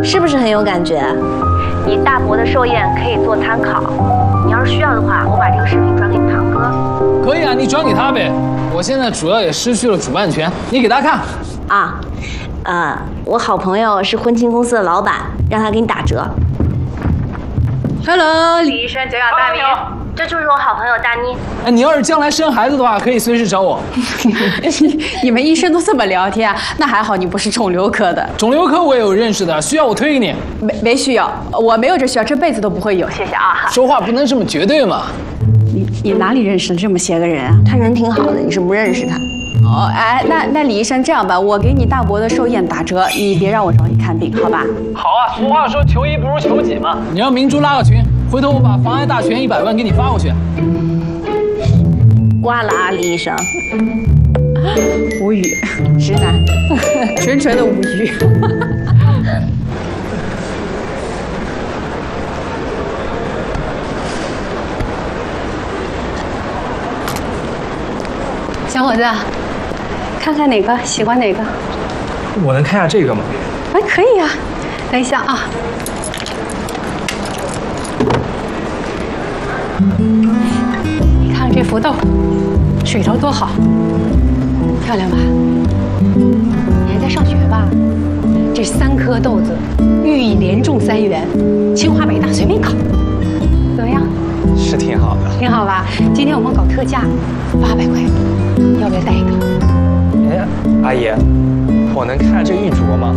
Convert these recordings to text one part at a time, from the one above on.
是不是很有感觉？ 你大伯的寿宴可以做参考，你要是需要的话，我把这个视频转给你堂哥。 可以啊，你转给他呗。我现在主要也失去了主办权，你给他看。 我好朋友是婚庆公司的老板，让他给你打折。 Hello， 李医生久仰大名，这就是我好朋友大妮。 哎，你要是将来生孩子的话，可以随时找我。 你们医生都这么聊天，那还好你不是肿瘤科的。 肿瘤科我也有认识的，需要我推给你？ 没需要，我没有这需要，这辈子都不会有。 谢谢啊。 说话不能这么绝对嘛。 你哪里认识了这么些个人啊？ 他人挺好的，你是不认识他。 哦，哎，那李医生这样吧，我给你大伯的寿宴打折，你别让我找你看病，好吧？ 好啊，俗话说求医不如求己嘛。你让明珠拉个群，回头我把妨碍大全100万给你发过去。 挂了啊，李医生。 无语，直男，纯纯的无语。小伙子，看看哪个喜欢哪个？ 我能看下这个吗？ 哎，可以呀。等一下啊。你看这福豆，水头多好，漂亮吧？你还在上学吧？这3颗豆子，寓意连中3元，清华北大随便考，怎么样？ 是挺好的， 挺好吧？今天我们搞特价，800块，要不要带一个？ 哎，阿姨，我能看这玉镯吗？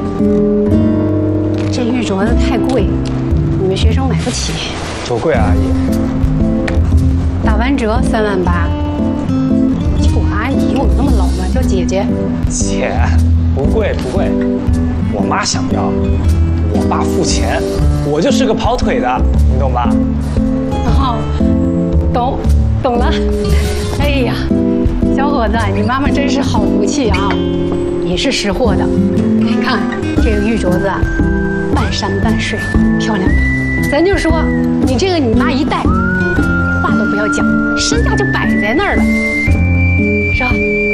这玉镯子太贵，你们学生买不起。 多贵啊，阿姨？ 打完折3万8。叫我阿姨，我那么老吗？叫姐姐。 姐，不贵不贵，我妈想要，我爸付钱，我就是个跑腿的，你懂吧？ 哦，懂了。哎呀，小伙子，你妈妈真是好福气啊！你是识货的。你看这个玉镯子，半山半水，漂亮吧？咱就说你这个你妈一戴，话都不要讲，身价就摆在那儿了，是吧？